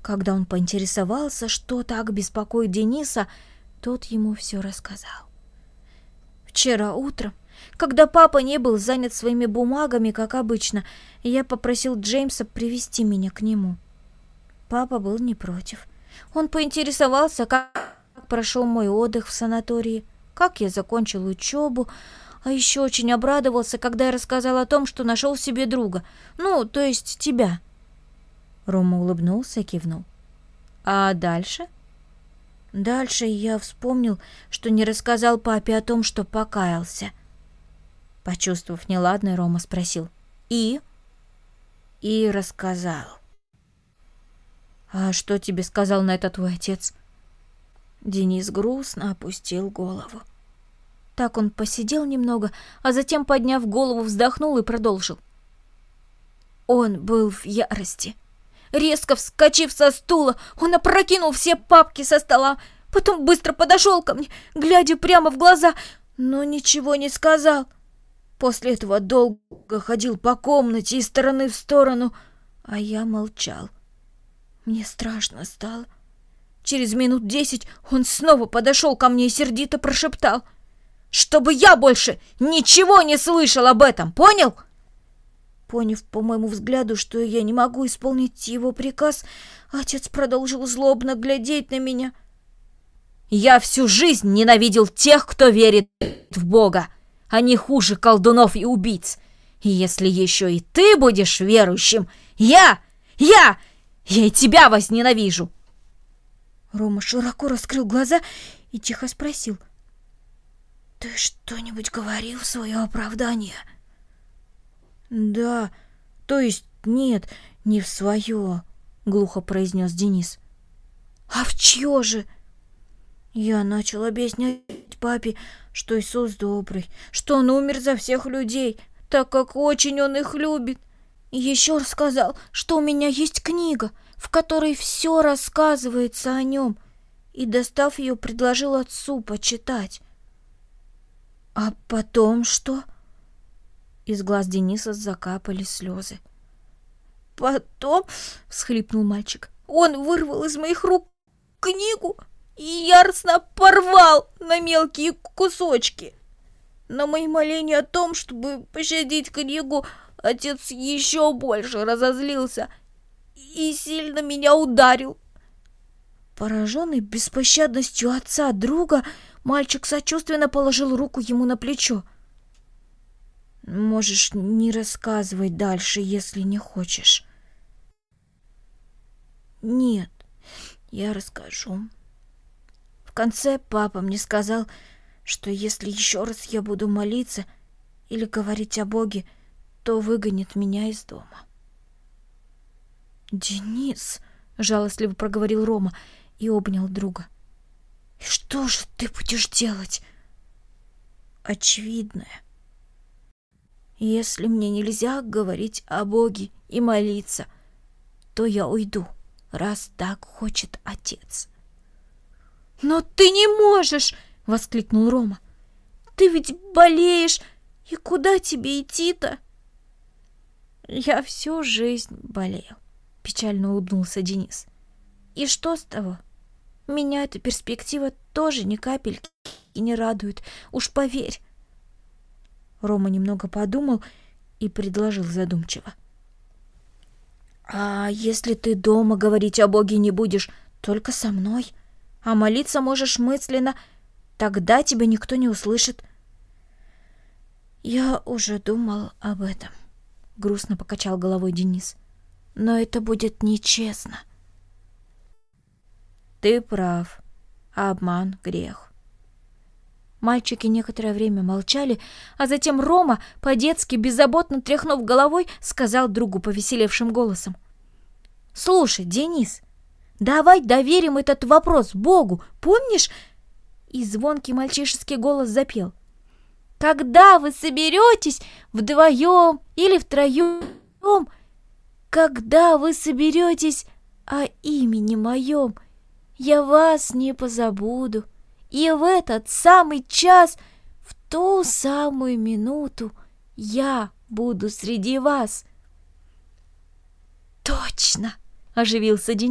Когда он поинтересовался, что так беспокоит Дениса, тот ему все рассказал. Вчера утром, когда папа не был занят своими бумагами, как обычно, я попросил Джеймса привести меня к нему. Папа был не против. Он поинтересовался, как прошел мой отдых в санатории, как я закончил учебу, а еще очень обрадовался, когда я рассказал о том, что нашел себе друга. Ну, то есть тебя. Рома улыбнулся и кивнул. А дальше? Дальше я вспомнил, что не рассказал папе о том, что покаялся. Почувствовав неладное, Рома спросил. И рассказал. А что тебе сказал на это твой отец? Денис грустно опустил голову. Так он посидел немного, а затем, подняв голову, вздохнул и продолжил. Он был в ярости. Резко вскочив со стула, он опрокинул все папки со стола, потом быстро подошел ко мне, глядя прямо в глаза, но ничего не сказал. После этого долго ходил по комнате из стороны в сторону, а я молчал. Мне страшно стало. Через минут 10 он снова подошел ко мне и сердито прошептал: «Чтобы я больше ничего не слышал об этом, понял?» Поняв по моему взгляду, что я не могу исполнить его приказ, отец продолжил злобно глядеть на меня. «Я всю жизнь ненавидел тех, кто верит в Бога. Они хуже колдунов и убийц. И если еще и ты будешь верующим, я и тебя возненавижу!» Рома широко раскрыл глаза и тихо спросил: «Ты что-нибудь говорил в свое оправдание?» «Да, то есть нет, не в свое», — глухо произнес Денис. «А в чье же?» Я начал объяснять папе, что Иисус добрый, что Он умер за всех людей, так как очень Он их любит. И еще рассказал, что у меня есть книга, в которой все рассказывается о Нем, и, достав ее, предложил отцу почитать. «А потом что?» Из глаз Дениса закапали слезы. «Потом, — всхлипнул мальчик, — он вырвал из моих рук книгу и яростно порвал на мелкие кусочки. На мои моления о том, чтобы пощадить книгу, отец еще больше разозлился и сильно меня ударил». Пораженный беспощадностью отца друга, мальчик сочувственно положил руку ему на плечо. «Можешь не рассказывать дальше, если не хочешь». «Нет, я расскажу. В конце папа мне сказал, что если еще раз я буду молиться или говорить о Боге, то выгонит меня из дома». «Денис!» — жалостливо проговорил Рома и обнял друга. «И что же ты будешь делать?» «Очевидное. Если мне нельзя говорить о Боге и молиться, то я уйду, раз так хочет отец». «Но ты не можешь!» — воскликнул Рома. «Ты ведь болеешь, и куда тебе идти-то?» «Я всю жизнь болел», — печально улыбнулся Денис. «И что с того? Меня эта перспектива тоже ни капельки и не радует, уж поверь». Рома немного подумал и предложил задумчиво: «А если ты дома говорить о Боге не будешь, только со мной, а молиться можешь мысленно, тогда тебя никто не услышит». «Я уже думал об этом», — грустно покачал головой Денис. «Но это будет нечестно». «Ты прав. Обман — грех». Мальчики некоторое время молчали, а затем Рома, по-детски беззаботно тряхнув головой, сказал другу повеселевшим голосом: «Слушай, Денис, давай доверим этот вопрос Богу, помнишь?» И звонкий мальчишеский голос запел: «Когда вы соберетесь вдвоем или втроем, когда вы соберетесь о имени моем, я вас не позабуду. И в этот самый час, в ту самую минуту я буду среди вас». «Точно!» — оживился Денис.